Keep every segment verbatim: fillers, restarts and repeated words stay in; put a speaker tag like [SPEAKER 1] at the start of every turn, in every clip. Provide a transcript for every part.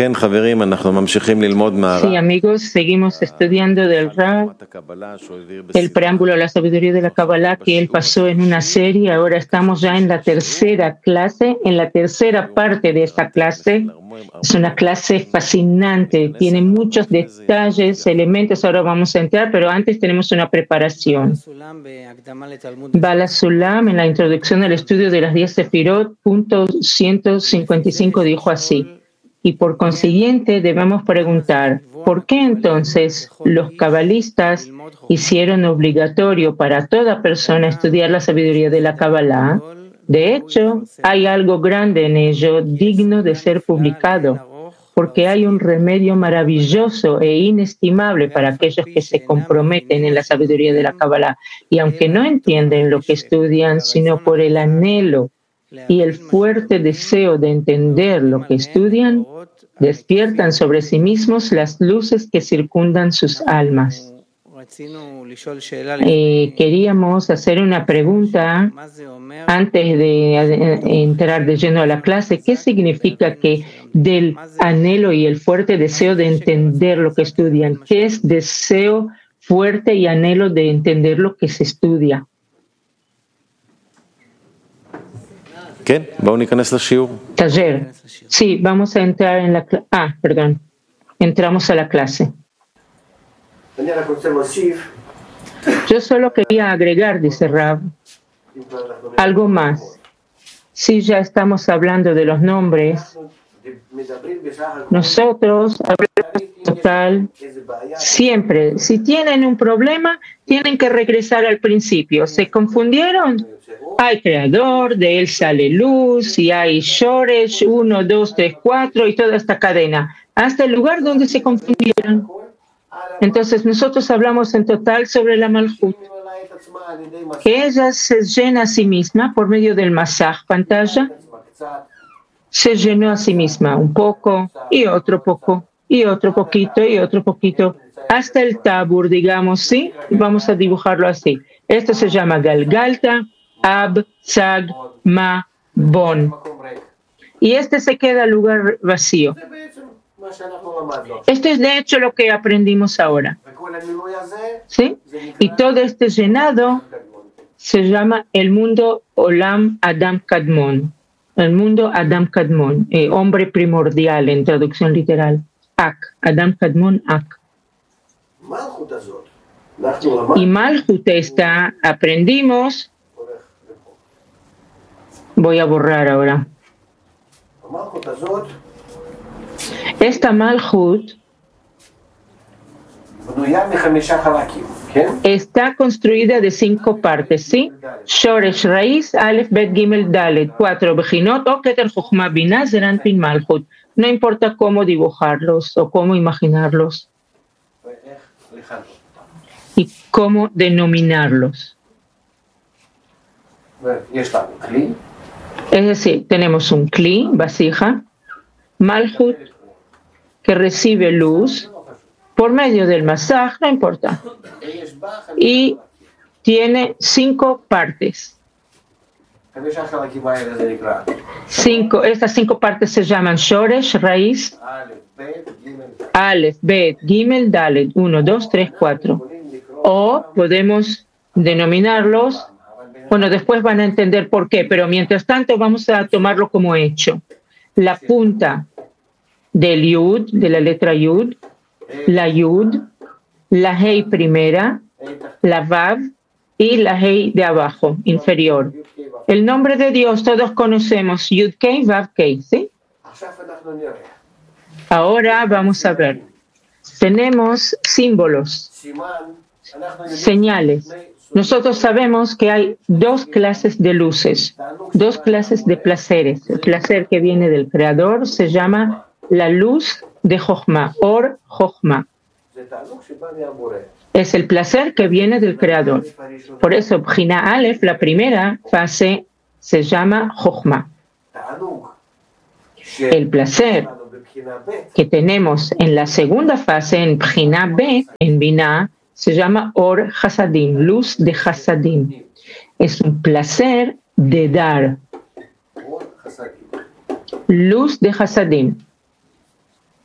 [SPEAKER 1] Sí, amigos, seguimos estudiando del Rav, el preámbulo a la sabiduría de la Kabbalah que él pasó en una serie. Ahora estamos ya en la tercera clase, en la tercera parte de esta clase. Es una clase fascinante, tiene muchos detalles, elementos. Ahora vamos a entrar, pero antes tenemos una preparación. Bala Sulam, en la introducción al estudio de las diez Sefirot, punto ciento cincuenta y cinco, dijo así: y por consiguiente debemos preguntar, ¿por qué entonces los cabalistas hicieron obligatorio para toda persona estudiar la sabiduría de la Kabbalah? De hecho, hay algo grande en ello, digno de ser publicado, porque hay un remedio maravilloso e inestimable para aquellos que se comprometen en la sabiduría de la Kabbalah. Y aunque no entienden lo que estudian, sino por el anhelo y el fuerte deseo de entender lo que estudian, despiertan sobre sí mismos las luces que circundan sus almas. Eh, queríamos hacer una pregunta antes de entrar de lleno a la clase. ¿Qué significa que del anhelo y el fuerte deseo de entender lo que estudian? ¿Qué es deseo fuerte y anhelo de entender lo que se estudia?
[SPEAKER 2] ¿Qué?
[SPEAKER 1] Taller. Sí, vamos a entrar en la clase. Ah, perdón. Entramos a la clase. Yo solo quería agregar, dice Rav, algo más. Si ya estamos hablando de los nombres, nosotros hablamos total siempre. Si tienen un problema, tienen que regresar al principio. ¿Se confundieron? Hay creador, de él sale luz, y hay Shoresh, uno, dos, tres, cuatro, y toda esta cadena, hasta el lugar donde se confundieron. Entonces nosotros hablamos en total sobre la Malhut, que ella se llena a sí misma por medio del masaj, pantalla, se llenó a sí misma un poco, y otro poco, y otro poquito, y otro poquito, hasta el tabur, digamos, ¿sí? Vamos a dibujarlo así. Esto se llama Galgalta, Ab, Sag, Ma, Bon. Y este se queda lugar vacío. Esto es de hecho lo que aprendimos ahora. ¿Sí? Y todo este llenado se llama el mundo Olam Adam Kadmon. El mundo Adam Kadmon, eh, hombre primordial en traducción literal. Ak, Adam Kadmon, Ak. Y Malhut esta, aprendimos. Voy a borrar ahora. Esta Malhut está construida de cinco partes, ¿sí? Shoresh, raíz, Aleph, Bet, Gimel, Dalet, cuatro Bejinot, o Keter, Chochma, Binah, Zeranpin, Malhut. No importa cómo dibujarlos o cómo imaginarlos y cómo denominarlos. Es decir, tenemos un Kli, vasija, Malhut, que recibe luz por medio del masaj, no importa, y tiene cinco partes. Cinco, estas cinco partes se llaman Shoresh, raíz, Aleph, Bet, Gimel, Dalet, uno, dos, tres, cuatro. O podemos denominarlos. Bueno, después van a entender por qué, pero mientras tanto vamos a tomarlo como hecho. La punta del Yud, de la letra Yud, la Yud, la Hei primera, la Vav y la Hei de abajo, inferior. El nombre de Dios todos conocemos, Yud Kei, Vav Kei, ¿sí? Ahora vamos a ver. Tenemos símbolos, señales. Nosotros sabemos que hay dos clases de luces, dos clases de placeres. El placer que viene del Creador se llama la luz de Jochma, Or Jochma. Es el placer que viene del Creador. Por eso, Bjina Aleph, la primera fase, se llama Jochma. El placer que tenemos en la segunda fase, en Bjina Bet, en Binah, se llama Or Hasadim, luz de Hasadim. Es un placer de dar. Luz de Hasadim.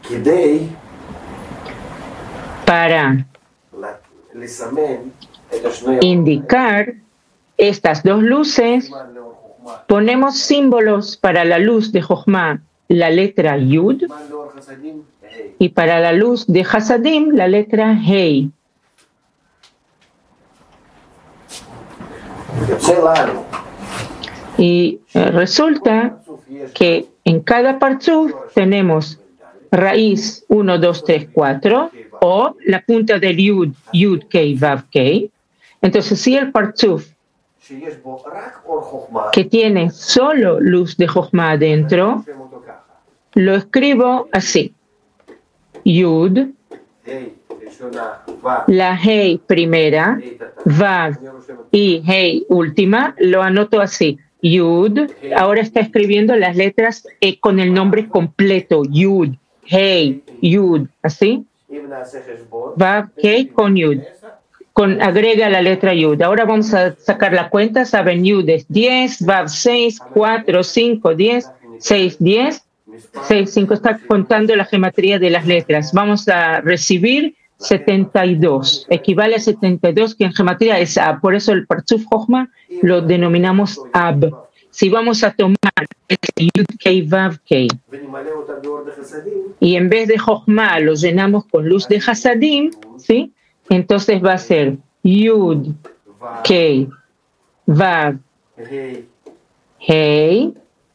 [SPEAKER 1] para indicar estas dos luces, ponemos símbolos para la luz de Jochma, la letra Yud, y para la luz de Hasadim, la letra Hei. Y resulta que en cada partzuf tenemos raíz uno, dos, tres, cuatro, o la punta del Yud, Yud, Kei, Vav, Kei. Entonces, si el partzuf que tiene solo luz de Jochma adentro, lo escribo así. Yud, la Hei primera, Vav y Hei última, lo anoto así. Yud, ahora está escribiendo las letras eh, con el nombre completo. Yud, Hei, Yud, así. Vav, Hei con Yud. Con, agrega la letra Yud. Ahora vamos a sacar la cuenta. Saben, Yud es diez, Vav seis, cuatro, cinco, diez, seis, diez, seis, cinco. Está contando la gematría de las letras. Vamos a recibir setenta y dos. Equivale a setenta y dos, que en gematría es Ab. Por eso el Partzuf Jochma lo denominamos Ab. Si vamos a tomar Yud Kei Vav Kei y en vez de Jochma lo llenamos con luz de Hasadim, ¿sí? Entonces va a ser Yud, Kei, Vav, Hei.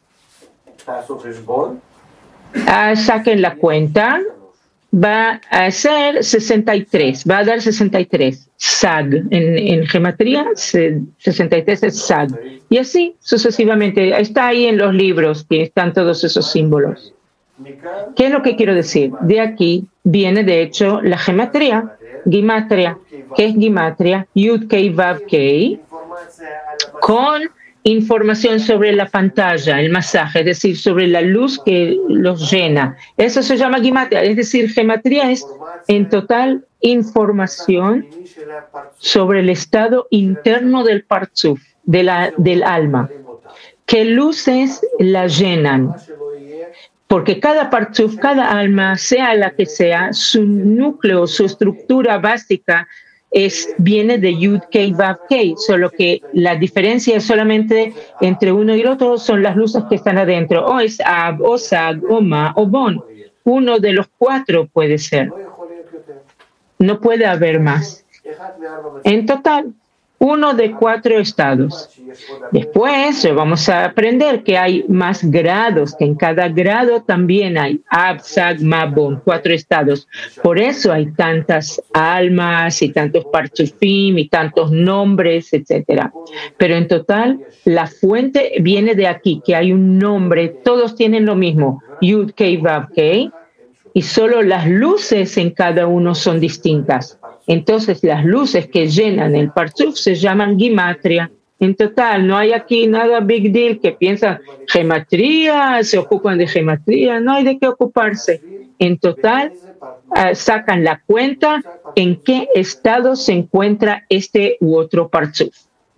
[SPEAKER 1] Ah, saquen la cuenta. Va a ser sesenta y tres. Va a dar sesenta y tres. Sag. En, en gematría, sesenta y tres es Sag. Y así sucesivamente. Está ahí en los libros que están todos esos símbolos. ¿Qué es lo que quiero decir? De aquí viene, de hecho, la gematría. Gimatria. ¿Qué es gimatria? Yud Kei Vav Kei. Con información sobre la pantalla, el masaje, es decir, sobre la luz que los llena. Eso se llama gimatria. Es decir, gematría es en total información sobre el estado interno del partzuf, de la, del alma. ¿Qué luces la llenan? Porque cada partzuf, cada alma, sea la que sea, su núcleo, su estructura básica es, viene de Yud Kei Vav Kei, solo que la diferencia es solamente entre uno y el otro son las luces que están adentro. O es Ab, o Sag, o Ma, o Bon. Uno de los cuatro puede ser. No puede haber más. En total, uno de cuatro estados. Después vamos a aprender que hay más grados, que en cada grado también hay Ab, Sag, Ma, Bon, cuatro estados. Por eso hay tantas almas y tantos partzufim y tantos nombres, etcétera. Pero en total, la fuente viene de aquí, que hay un nombre, todos tienen lo mismo, Yud Kei Vav Kei, y solo las luces en cada uno son distintas. Entonces, las luces que llenan el partzuf se llaman gimatria. En total, no hay aquí nada big deal que piensan gematría, se ocupan de gematría, no hay de qué ocuparse. En total, uh, sacan la cuenta en qué estado se encuentra este u otro partzuf.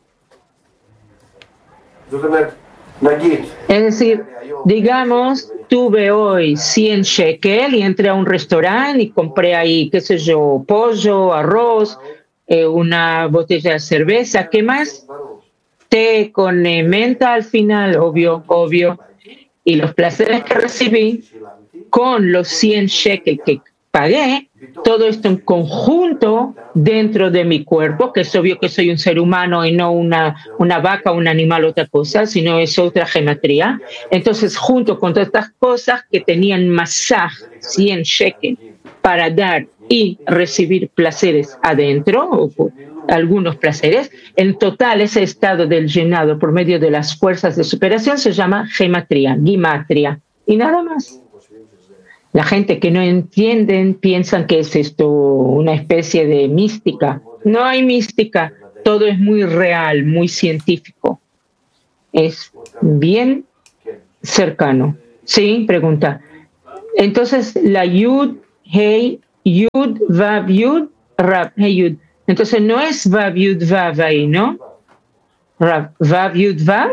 [SPEAKER 1] Es decir, digamos, tuve hoy cien shekel y entré a un restaurante y compré ahí, qué sé yo, pollo, arroz, eh, una botella de cerveza, ¿qué más? Té con eh, menta al final, obvio, obvio. Y los placeres que recibí con los cien shekel que pagué, todo esto en conjunto dentro de mi cuerpo, que es obvio que soy un ser humano y no una, una vaca, un animal, otra cosa, sino es otra gematría. Entonces, junto con todas estas cosas que tenían masaj, cien shekel, para dar y recibir placeres adentro, o algunos placeres, en total ese estado del llenado por medio de las fuerzas de superación se llama gematría, gimatria, y nada más. La gente que no entienden piensan que es esto una especie de mística. No hay mística, todo es muy real, muy científico. Es bien cercano. Sí, pregunta. Entonces, la Yud, Hei, Yud, Vav, Yud, Rav, Hei, Yud. Entonces, no es Vav, Yud, Vav ahí, ¿no? Rav, Vav, Yud, Vav.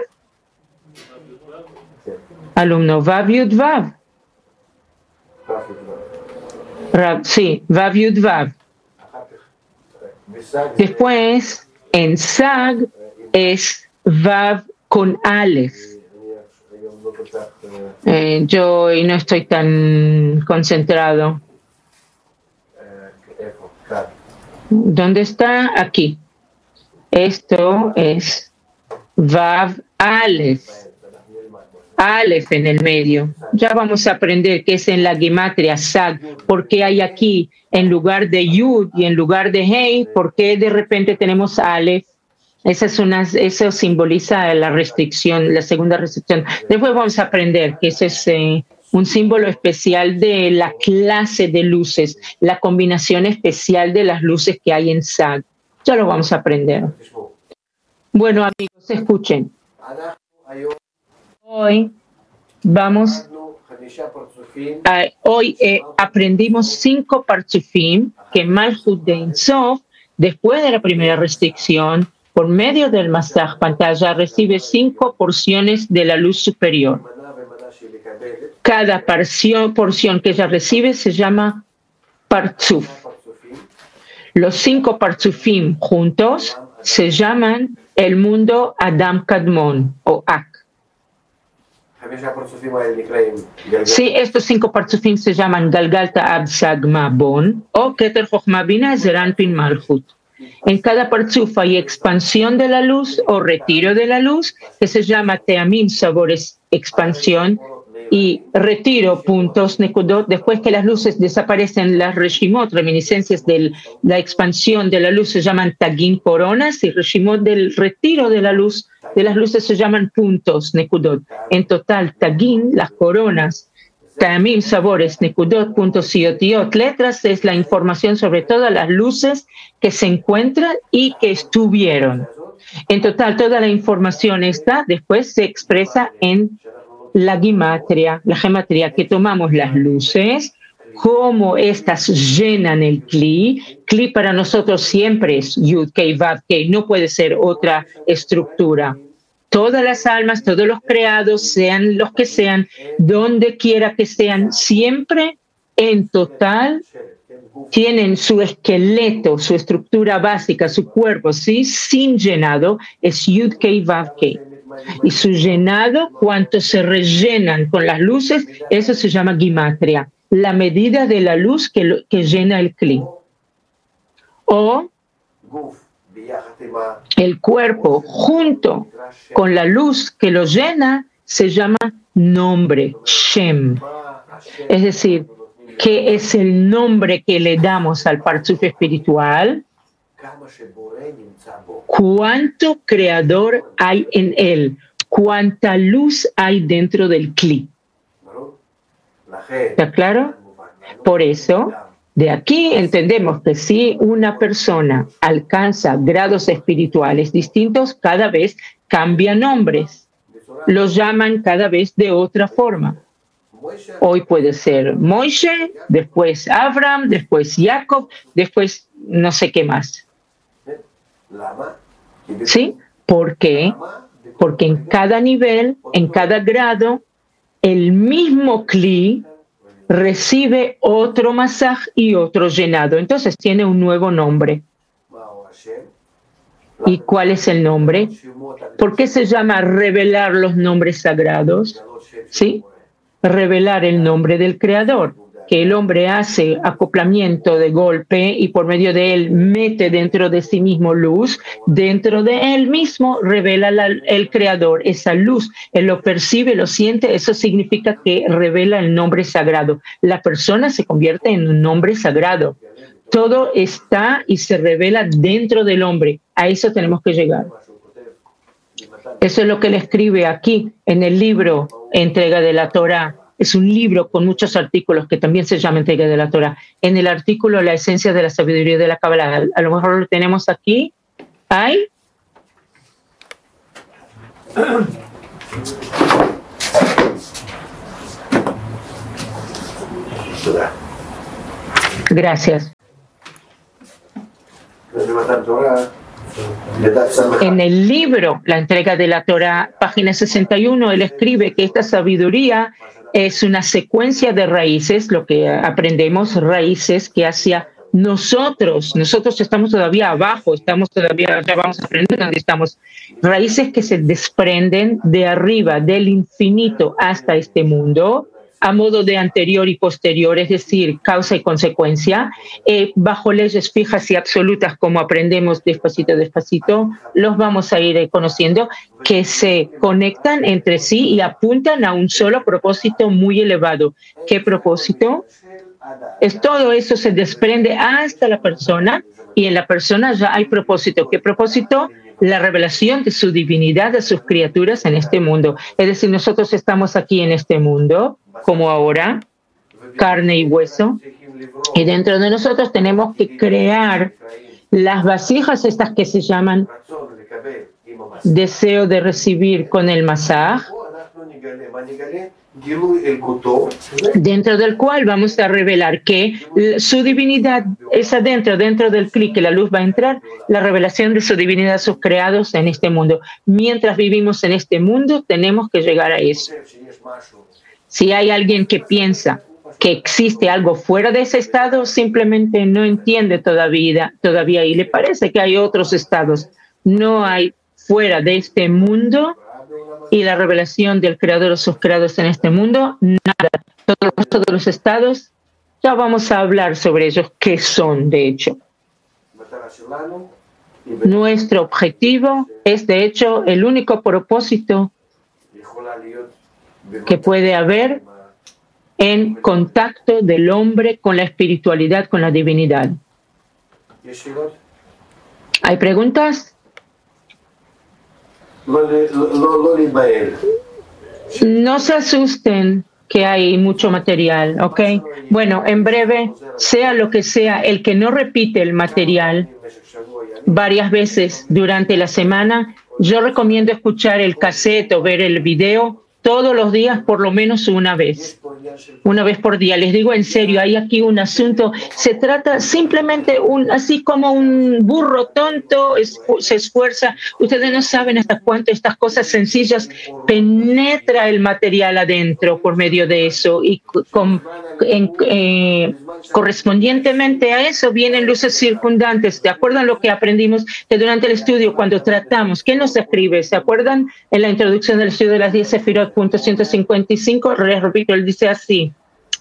[SPEAKER 1] Alumno, Vav, Yud, Vav. Rab, sí, Vav Yud Vav. Después, en Sag es Vav con Aleph. Eh, yo hoy no estoy tan concentrado. ¿Dónde está? Aquí. Esto es Vav Aleph. Aleph en el medio. Ya vamos a aprender qué es en la gematria Sag, por qué hay aquí en lugar de Yud y en lugar de Hei, por qué de repente tenemos Aleph. Esa es una, eso simboliza la restricción, la segunda restricción. Después vamos a aprender que ese es eh, un símbolo especial de la clase de luces, la combinación especial de las luces que hay en Sag. Ya lo vamos a aprender. Bueno, amigos, escuchen. Hoy vamos a, hoy eh, aprendimos cinco partzufim que Malchut de Ein Sof, después de la primera restricción, por medio del masaj pantalla, recibe cinco porciones de la luz superior. Cada porción, porción que ella recibe se llama partzuf. Los cinco partzufim juntos se llaman el mundo Adam Kadmon o Ak. Sí, estos cinco partzufim se llaman Galgalta Ab Sagma Bon o Keter Chochma Bina Zeranpin Malchut. En cada partzuf hay expansión de la luz o retiro de la luz, que se llama Teamim, sabores, expansión, y retiro, puntos, nekudot. Después que las luces desaparecen, las reshimot, reminiscencias de la expansión de la luz, se llaman tagim, coronas, y reshimot del retiro de la luz, de las luces, se llaman puntos, nekudot. En total, tagim, las coronas, Tamim, sabores, nekudot, puntos y otiot, letras, es la información sobre todas las luces que se encuentran y que estuvieron. En total, toda la información está, después se expresa en la gematria, la gematria, que tomamos las luces, cómo estas llenan el Kli. Kli para nosotros siempre es Yud, Kei, Vav, Kei, no puede ser otra estructura. Todas las almas, todos los creados, sean los que sean, donde quiera que sean, siempre en total tienen su esqueleto, su estructura básica, su cuerpo, ¿sí? Sin llenado, es Yud Kei Vav Kei. Y su llenado, cuanto se rellenan con las luces, eso se llama gematria, la medida de la luz que, lo, que llena el Kli. O el cuerpo junto con la luz que lo llena se llama nombre, Shem. Es decir, ¿qué es el nombre que le damos al partzuf espiritual? ¿Cuánto creador hay en él? ¿Cuánta luz hay dentro del Kli? ¿Está claro? Por eso, de aquí entendemos que si una persona alcanza grados espirituales distintos, cada vez cambia nombres. Los llaman cada vez de otra forma. Hoy puede ser Moishe, después Abraham, después Jacob, después no sé qué más. ¿Sí? ¿Por qué? Porque en cada nivel, en cada grado, el mismo Kli recibe otro masaj y otro llenado. Entonces tiene un nuevo nombre. ¿Y cuál es el nombre? ¿Por qué se llama revelar los nombres sagrados? ¿Sí? Revelar el nombre del Creador, que el hombre hace acoplamiento de golpe y por medio de él mete dentro de sí mismo luz, dentro de él mismo revela la, el Creador, esa luz, él lo percibe, lo siente, eso significa que revela el nombre sagrado. La persona se convierte en un nombre sagrado. Todo está y se revela dentro del hombre. A eso tenemos que llegar. Eso es lo que él escribe aquí en el libro Entrega de la Torá. Es un libro con muchos artículos que también se llama Entrega de la Torá. En el artículo La esencia de la sabiduría de la Kabbalah, a lo mejor lo tenemos aquí. ¿Hay? Gracias. En el libro La entrega de la Torá, página sesenta y uno, él escribe que esta sabiduría es una secuencia de raíces, lo que aprendemos, raíces que hacia nosotros, nosotros estamos todavía abajo, estamos todavía, ya vamos a aprender dónde estamos, raíces que se desprenden de arriba, del infinito hasta este mundo, a modo de anterior y posterior, es decir, causa y consecuencia, eh, bajo leyes fijas y absolutas, como aprendemos despacito, despacito, los vamos a ir eh, conociendo, que se conectan entre sí y apuntan a un solo propósito muy elevado. ¿Qué propósito? Es todo eso se desprende hasta la persona, y en la persona ya hay propósito. ¿Qué propósito? La revelación de su divinidad a sus criaturas en este mundo. Es decir, nosotros estamos aquí en este mundo, como ahora, carne y hueso, y dentro de nosotros tenemos que crear las vasijas estas que se llaman deseo de recibir con el masaj, dentro del cual vamos a revelar que su divinidad es adentro, dentro del clic que la luz va a entrar, la revelación de su divinidad a sus creados en este mundo. Mientras vivimos en este mundo, tenemos que llegar a eso. Si hay alguien que piensa que existe algo fuera de ese estado, simplemente no entiende todavía, todavía y le parece que hay otros estados. No hay fuera de este mundo y la revelación del Creador o sus creados en este mundo, nada. Todos los restos de los estados, ya vamos a hablar sobre ellos, qué son, de hecho. Nuestro objetivo es, de hecho, el único propósito que puede haber en contacto del hombre con la espiritualidad, con la divinidad. ¿Hay preguntas? No se asusten que hay mucho material, ¿ok? Bueno, en breve, sea lo que sea, el que no repite el material varias veces durante la semana, yo recomiendo escuchar el cassette o ver el video todos los días, por lo menos una vez. Una vez por día. Les digo en serio, hay aquí un asunto. Se trata simplemente, un, así como un burro tonto es, se esfuerza. Ustedes no saben hasta cuánto estas cosas sencillas penetra el material adentro por medio de eso. Y con, en, eh, correspondientemente a eso vienen luces circundantes. ¿Se acuerdan lo que aprendimos que durante el estudio, cuando tratamos? ¿Qué nos escribe? ¿Se acuerdan en la introducción del estudio de las diez sefirot? Punto ciento cincuenta y cinco, les repito, él dice así.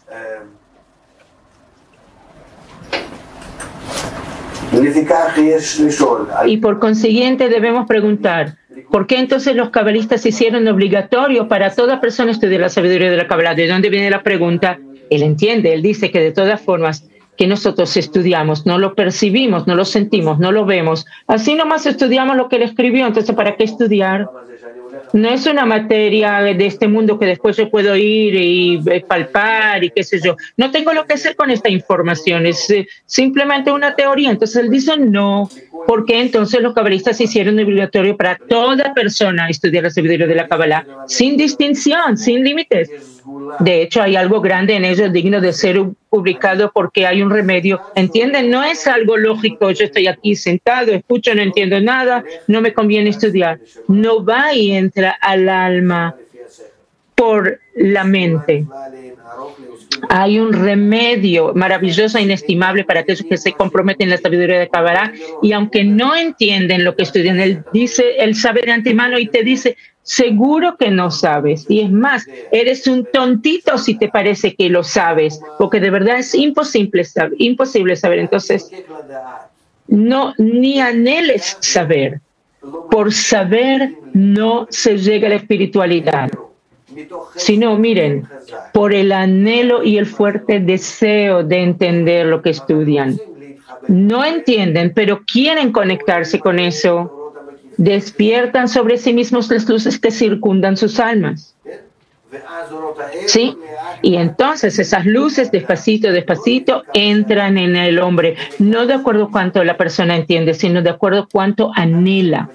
[SPEAKER 1] Y por consiguiente debemos preguntar, ¿por qué entonces los cabalistas hicieron obligatorio para toda persona estudiar la sabiduría de la Kabbalah? ¿De dónde viene la pregunta? Él entiende, él dice que de todas formas que nosotros estudiamos, no lo percibimos, no lo sentimos, no lo vemos. Así nomás estudiamos lo que él escribió, entonces ¿para qué estudiar? No es una materia de este mundo que después yo puedo ir y palpar y qué sé yo. No tengo lo que hacer con esta información, es simplemente una teoría. Entonces él dice no, porque entonces los cabalistas hicieron obligatorio para toda persona estudiar la sabiduría de la Kabbalah, sin distinción, sin límites. De hecho, hay algo grande en ello digno de ser publicado porque hay un remedio. ¿Entienden? No es algo lógico. Yo estoy aquí sentado, escucho, no entiendo nada, no me conviene estudiar. No va y entra al alma por la mente. Hay un remedio maravilloso e inestimable para aquellos que se comprometen en la sabiduría de Kabbalah y aunque no entienden lo que estudian, él dice, él sabe de antemano y te dice, seguro que no sabes. Y es más, eres un tontito si te parece que lo sabes, porque de verdad es imposible saber. Imposible saber. Entonces, no ni anheles saber. Por saber no se llega a la espiritualidad. Sino, miren, por el anhelo y el fuerte deseo de entender lo que estudian. No entienden, pero quieren conectarse con eso. Despiertan sobre sí mismos las luces que circundan sus almas. ¿Sí? Y entonces esas luces, despacito, despacito, entran en el hombre. No de acuerdo a cuánto la persona entiende, sino de acuerdo a cuánto anhela.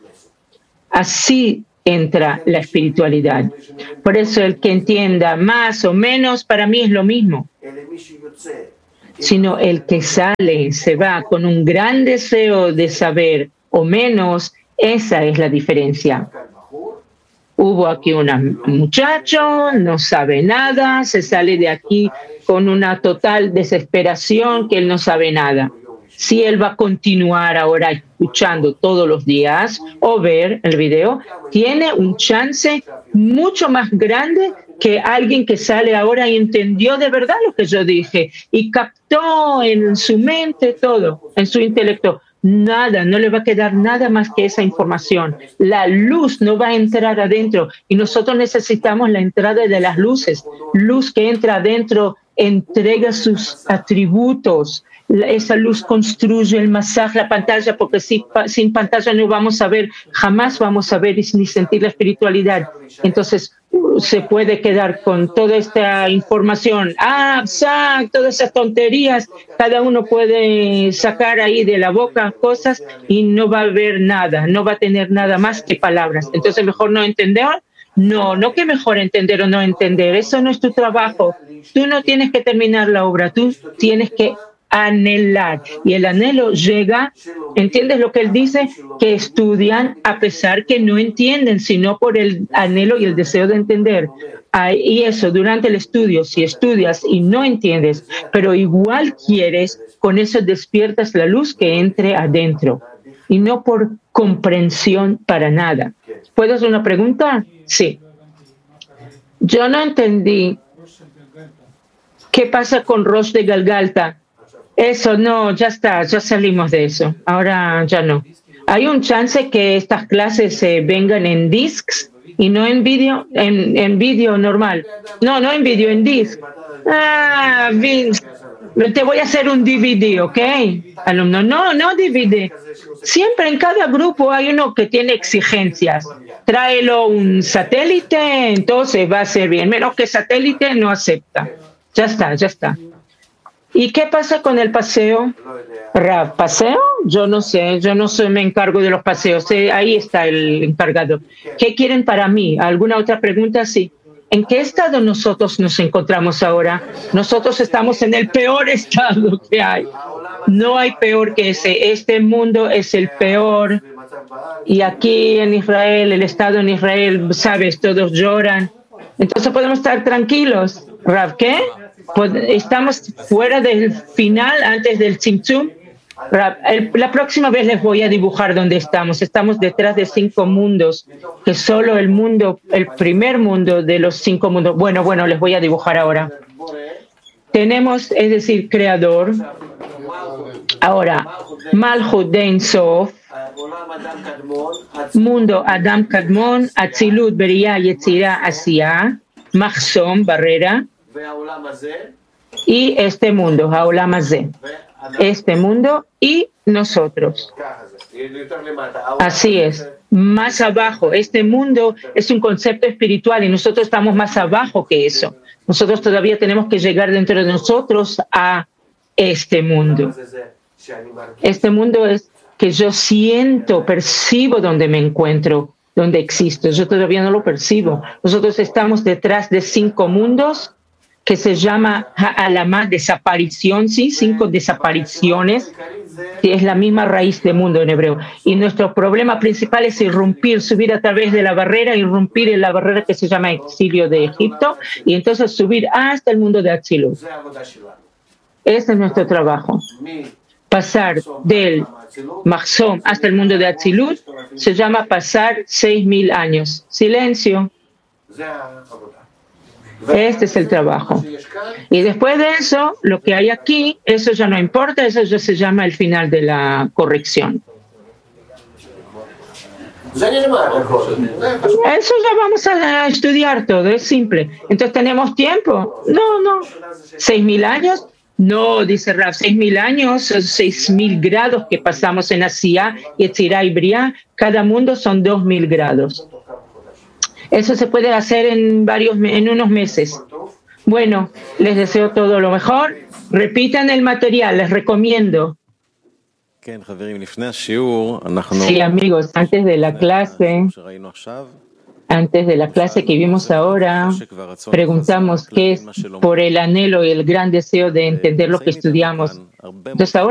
[SPEAKER 1] Así entra la espiritualidad. Por eso el que entienda más o menos, para mí es lo mismo. Sino el que sale, se va con un gran deseo de saber o menos. Esa es la diferencia. Hubo aquí un muchacho, no sabe nada, se sale de aquí con una total desesperación que él no sabe nada. Si él va a continuar ahora escuchando todos los días o ver el video, tiene un chance mucho más grande que alguien que sale ahora y entendió de verdad lo que yo dije y captó en su mente todo, en su intelecto. Nada, no le va a quedar nada más que esa información. La luz no va a entrar adentro y nosotros necesitamos la entrada de las luces. Luz que entra adentro entrega sus atributos. Esa luz construye el masaje, la pantalla, porque si, sin pantalla no vamos a ver, jamás vamos a ver ni sentir la espiritualidad. Entonces, se puede quedar con toda esta información, ah, sac, todas esas tonterías, cada uno puede sacar ahí de la boca cosas y no va a ver nada, no va a tener nada más que palabras. Entonces, mejor no entender. No, no que mejor entender o no entender, eso no es tu trabajo. Tú no tienes que terminar la obra, tú tienes que anhelar. Y el anhelo llega, ¿entiendes lo que él dice? Que estudian a pesar que no entienden, sino por el anhelo y el deseo de entender. Y eso, durante el estudio, si estudias y no entiendes, pero igual quieres, con eso despiertas la luz que entre adentro. Y no por comprensión para nada. ¿Puedo hacer una pregunta? Sí. Yo no entendí. ¿Qué pasa con Rosh de Galgalta? Eso no, ya está, ya salimos de eso. Ahora ya no. ¿Hay un chance que estas clases se eh, vengan en discs y no en vídeo, en, en vídeo normal? No, no en vídeo, en disc. Ah, Vince, te voy a hacer un D V D, ¿ok? Alumno, no, no D V D. Siempre en cada grupo hay uno que tiene exigencias. Tráelo un satélite, entonces va a ser bien. Menos que satélite no acepta. Ya está, ya está. ¿Y qué pasa con el paseo? Rav, ¿paseo? Yo no sé, yo no soy, me encargo de los paseos. Eh, ahí está el encargado. ¿Qué quieren para mí? ¿Alguna otra pregunta? Sí. ¿En qué estado nosotros nos encontramos ahora? Nosotros estamos en el peor estado que hay. No hay peor que ese. Este mundo es el peor. Y aquí en Israel, el estado en Israel, sabes, todos lloran. Entonces podemos estar tranquilos. Rav, ¿qué? Estamos fuera del final, antes del Tzimtzum. La próxima vez les voy a dibujar dónde estamos. Estamos detrás de cinco mundos, que solo el mundo, el primer mundo de los cinco mundos. Bueno, bueno, les voy a dibujar ahora. Tenemos, es decir, creador. Ahora, Malchut de Ein Sof, mundo Adam Kadmon, Atzilut, Beriah, Yetzirah, Asiyah, Machzom, barrera. Y este mundo, Haolam Hazeh, este mundo y nosotros. Así es, más abajo. Este mundo es un concepto espiritual y nosotros estamos más abajo que eso. Nosotros todavía tenemos que llegar dentro de nosotros a este mundo. Este mundo es que yo siento, percibo donde me encuentro, donde existo. Yo todavía no lo percibo. Nosotros estamos detrás de cinco mundos que se llama Ha'alamá, desaparición, sí, cinco desapariciones, que es la misma raíz de mundo en hebreo. Y nuestro problema principal es irrumpir, subir a través de la barrera, irrumpir en la barrera que se llama exilio de Egipto, y entonces subir hasta el mundo de Atzilut. Ese es nuestro trabajo. Pasar del Machzom hasta el mundo de Atzilut se llama pasar seis mil años. Silencio. Este es el trabajo. Y después de eso, lo que hay aquí, eso ya no importa, eso ya se llama el final de la corrección. Eso ya vamos a estudiar todo, es simple. Entonces, ¿tenemos tiempo? No, no. ¿Seis mil años? No, dice Rav, seis mil años, seis mil grados que pasamos en Asia, Yetzirah y Briah. Cada mundo son dos mil grados. Eso se puede hacer en varios, en unos meses. Bueno, les deseo todo lo mejor. Repitan el material, les recomiendo. Sí, amigos, antes de la clase, antes de la clase que vimos ahora, preguntamos qué es por el anhelo y el gran deseo de entender lo que estudiamos. Entonces ahora